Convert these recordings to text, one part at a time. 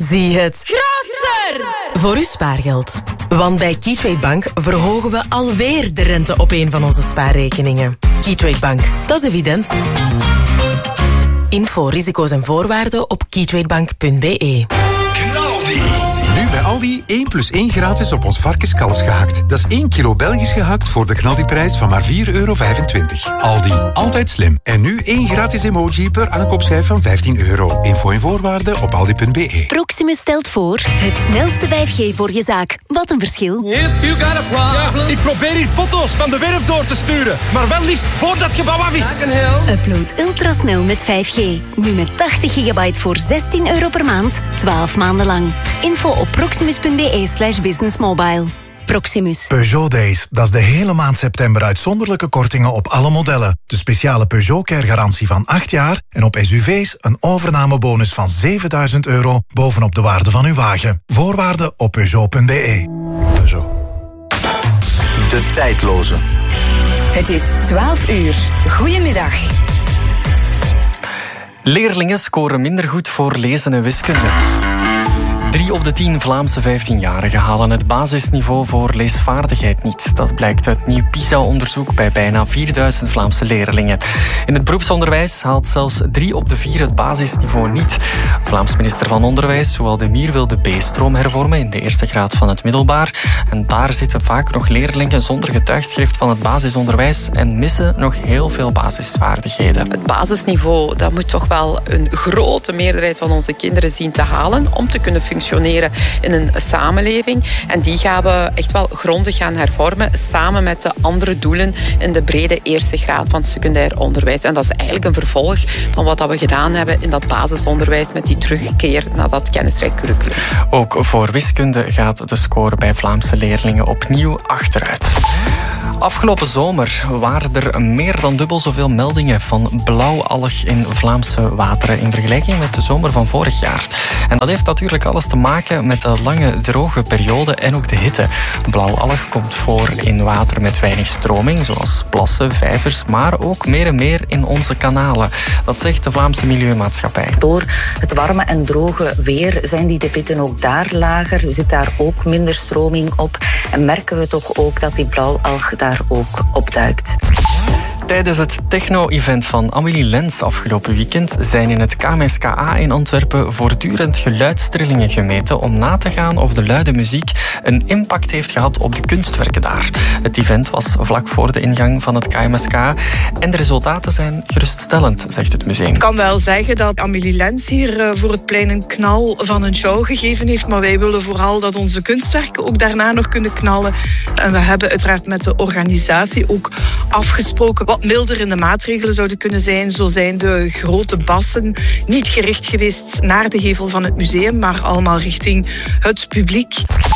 zie het groter voor uw spaargeld. Want bij Keytrade Bank verhogen we alweer de rente op een van onze spaarrekeningen. Keytrade Bank, dat is evident. Info, risico's en voorwaarden op keytradebank.be. Nu bij Aldi 1 + 1 gratis op ons varkenskalfsgehakt. Dat is 1 kilo Belgisch gehakt voor de knaldiprijs van maar €4,25. Aldi, altijd slim. En nu 1 gratis emoji per aankoopschijf van €15. Info en voorwaarden op aldi.be. Proximus stelt voor het snelste 5G voor je zaak. Wat een verschil. Ja, ik probeer hier foto's van de werf door te sturen. Maar wel liefst voordat het gebouw af is. Upload ultrasnel met 5G. Nu met 80 gigabyte voor €16 per maand. 12 maanden lang. Info op proximus.be/businessmobile. Proximus. Peugeot Days. Dat is de hele maand september uitzonderlijke kortingen op alle modellen. De speciale Peugeot Care garantie van 8 jaar en op SUV's een overnamebonus van €7.000 bovenop de waarde van uw wagen. Voorwaarden op Peugeot.be. Peugeot. De tijdloze. Het is 12 uur. Goedemiddag. Leerlingen scoren minder goed voor lezen en wiskunde. 3 op de 10 Vlaamse 15-jarigen halen het basisniveau voor leesvaardigheid niet. Dat blijkt uit nieuw PISA-onderzoek bij bijna 4000 Vlaamse leerlingen. In het beroepsonderwijs haalt zelfs 3 op de 4 het basisniveau niet. Vlaams minister van Onderwijs, Joël de Mier, wil de B-stroom hervormen in de eerste graad van het middelbaar. En daar zitten vaak nog leerlingen zonder getuigschrift van het basisonderwijs en missen nog heel veel basisvaardigheden. Het basisniveau, dat moet toch wel een grote meerderheid van onze kinderen zien te halen om te kunnen functioneren in een samenleving. En die gaan we echt wel grondig gaan hervormen, samen met de andere doelen in de brede eerste graad van secundair onderwijs. En dat is eigenlijk een vervolg van wat we gedaan hebben in dat basisonderwijs met die terugkeer naar dat kennisrijk curriculum. Ook voor wiskunde gaat de score bij Vlaamse leerlingen opnieuw achteruit. Afgelopen zomer waren er meer dan dubbel zoveel meldingen van blauwalg in Vlaamse wateren in vergelijking met de zomer van vorig jaar. En dat heeft natuurlijk alles te maken met de lange droge periode en ook de hitte. Blauwalg komt voor in water met weinig stroming, zoals plassen, vijvers, maar ook meer en meer in onze kanalen. Dat zegt de Vlaamse Milieumaatschappij. Door het warme en droge weer zijn die debitten ook daar lager, zit daar ook minder stroming op en merken we toch ook dat die blauwalg daar ook opduikt. Tijdens het techno-event van Amélie Lens afgelopen weekend zijn in het KMSKA in Antwerpen voortdurend geluidstrillingen gemeten om na te gaan of de luide muziek een impact heeft gehad op de kunstwerken daar. Het event was vlak voor de ingang van het KMSKA en de resultaten zijn geruststellend, zegt het museum. Ik kan wel zeggen dat Amélie Lens hier voor het plein een knal van een show gegeven heeft, maar wij willen vooral dat onze kunstwerken ook daarna nog kunnen knallen. En we hebben uiteraard met de organisatie ook afgesproken wat milder in de maatregelen zouden kunnen zijn. Zo zijn de grote bassen niet gericht geweest naar de gevel van het museum, maar allemaal richting het publiek.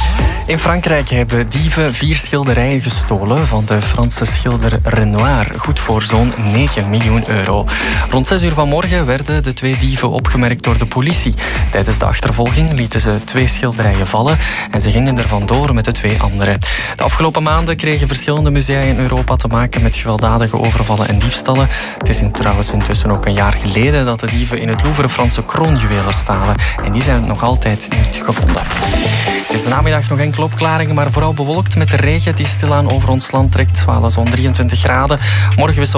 In Frankrijk hebben dieven 4 schilderijen gestolen van de Franse schilder Renoir, goed voor zo'n €9 miljoen. Rond 6 uur vanmorgen werden de 2 dieven opgemerkt door de politie. Tijdens de achtervolging lieten ze 2 schilderijen vallen en ze gingen er vandoor met de 2 andere. De afgelopen maanden kregen verschillende musea in Europa te maken met gewelddadige overvallen en diefstallen. Het is trouwens intussen ook een jaar geleden dat de dieven in het Louvre Franse kroonjuwelen stalen en die zijn nog altijd niet gevonden. Het is de namiddag nog enkele opklaringen, maar vooral bewolkt met de regen die stilaan over ons land trekt. Zo'n 23 graden. Morgen